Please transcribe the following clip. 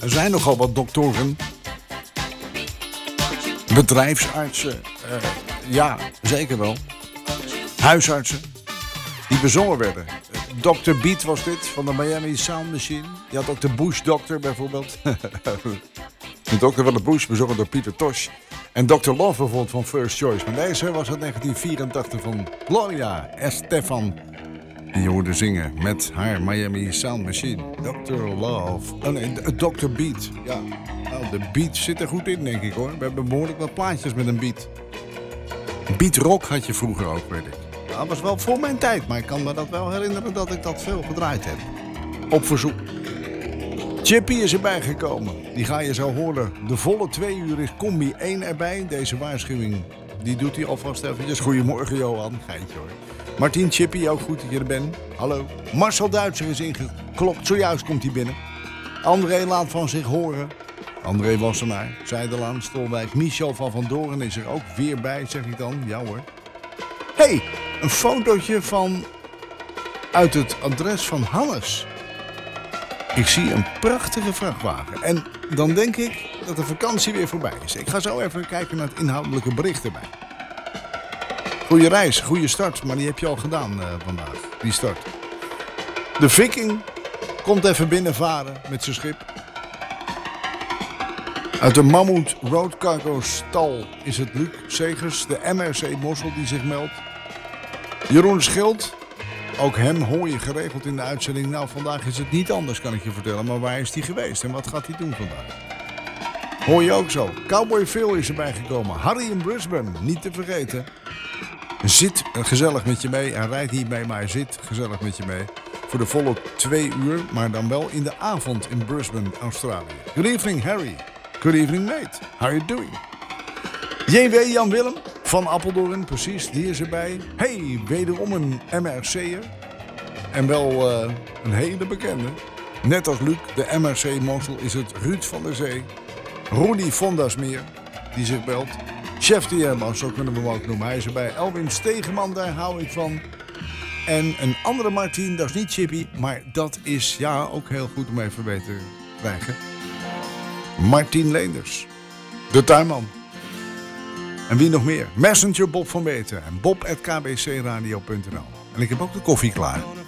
Er zijn nogal wat doktoren, bedrijfsartsen, ja, zeker wel. Huisartsen, die bezongen werden. Dr. Beat was dit, van de Miami Sound Machine. Je had ook de Bush Doctor bijvoorbeeld. De dokter van de Bush, bezongen door Peter Tosh. En Dr. Love bijvoorbeeld van First Choice. Maar deze was uit 1984 van Gloria Estefan. Die je hoorde zingen met haar Miami Sound Machine. Dr. Love. Oh nee, Dr. Beat. Ja, nou, de beat zit er goed in, denk ik hoor. We hebben behoorlijk wat plaatjes met een beat. Beat rock had je vroeger ook, weet ik. Dat was wel voor mijn tijd, maar ik kan me dat wel herinneren dat ik dat veel gedraaid heb. Op verzoek. Chippy is erbij gekomen. Die ga je zo horen. De volle 2 uur is combi 1 erbij. Deze waarschuwing, die doet hij alvast eventjes. Goedemorgen Johan. Geintje hoor. Martien, Chippy, ook goed dat je er bent. Hallo. Marcel Duitser is ingeklopt. Zojuist komt hij binnen. André laat van zich horen. André Wassenaar, Zijderlaan, Stolwijk. Michel van Doorn is er ook weer bij, zeg ik dan. Ja hoor. Hey, een fotootje van uit het adres van Hannes. Ik zie een prachtige vrachtwagen. En dan denk ik dat de vakantie weer voorbij is. Ik ga zo even kijken naar het inhoudelijke bericht erbij. Goeie reis, goede start. Maar die heb je al gedaan vandaag. Die start. De Viking komt even binnenvaren met zijn schip. Uit de Mammoet Road Cargo stal is het Luc Segers, de MRC Mossel die zich meldt. Jeroen Schild, ook hem hoor je geregeld in de uitzending. Nou, vandaag is het niet anders, kan ik je vertellen. Maar waar is hij geweest en wat gaat hij doen vandaag? Hoor je ook zo. Cowboy Phil is erbij gekomen. Harry in Brisbane, niet te vergeten. Zit gezellig met je mee. Hij rijdt niet mee, maar hij zit gezellig met je mee. Voor de volle 2 uur, maar dan wel in de avond in Brisbane, Australië. Good evening, Harry. Good evening, mate. How are you doing? J.W. Jan Willem van Apeldoorn, precies, die is erbij. Hey, wederom een MRC'er. En wel een hele bekende. Net als Luc, de MRC Mossel, is het Ruud van der Zee. Rudy Vondasmeer, die zich belt. Chef de Herman, zo kunnen we hem ook noemen. Hij is erbij. Elwin Stegeman, daar hou ik van. En een andere Martien, dat is niet Chippy, maar dat is ja ook heel goed om even mee te krijgen. Martien Leenders, de tuinman. En wie nog meer? Messenger Bob van Weten en bob@kbcradio.nl. En ik heb ook de koffie klaar.